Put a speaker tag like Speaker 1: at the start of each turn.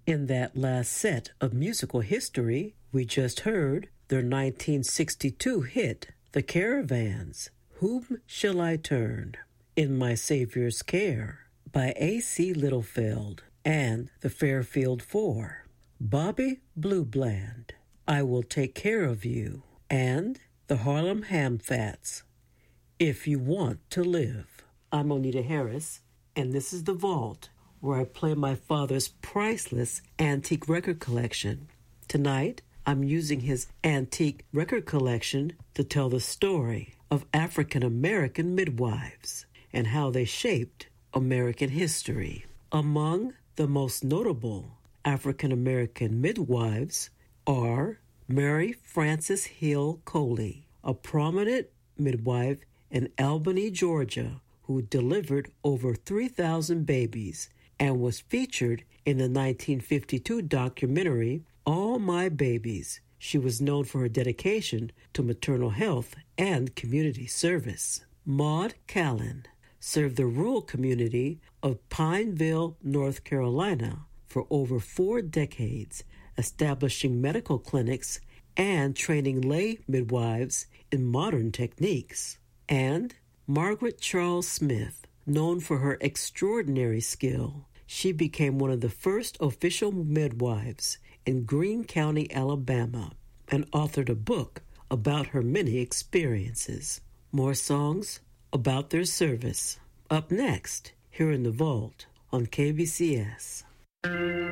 Speaker 1: In that last set of musical history, we just heard their 1962 hit, The Caravans, Whom Shall I Turn? In My Savior's Care, by A.C. Littlefeld, and the Fairfield Four, Bobby Blue Bland, I Will Take Care of You, and the Harlem Hamfats, If You Want to Live. I'm Onita Harris, and this is The Vault, where I play my father's priceless antique record collection. Tonight, I'm using his antique record collection to tell the story of African American midwives and how they shaped American history. Among the most notable African American midwives are Mary Frances Hill Coley, a prominent midwife in Albany, Georgia, who delivered over 3,000 babies and was featured in the 1952 documentary All My Babies. She was known for her dedication to maternal health and community service. Maud Callan served the rural community of Pineville, North Carolina for over 4 decades, establishing medical clinics and training lay midwives in modern techniques. And Margaret Charles Smith, known for her extraordinary skill, she became one of the first official midwives in Greene County, Alabama, and authored a book about her many experiences. More songs about their service up next here in the Vault on KBCS.